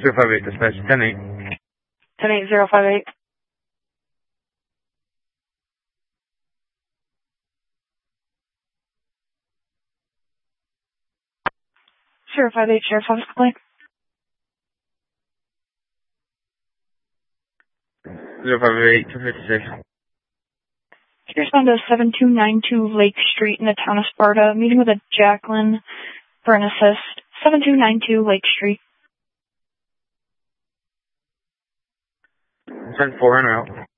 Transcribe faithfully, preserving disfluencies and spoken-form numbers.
zero five eight, dispatch, ten eight. ten eight, zero five eight. zero five eight, Sheriff's Office complaint. zero five eight, two fifty-six. Can you respond to seven two nine two Lake Street in the town of Sparta, meeting with a Jacqueline for an assist. seven two nine two Lake Street. ten four and out.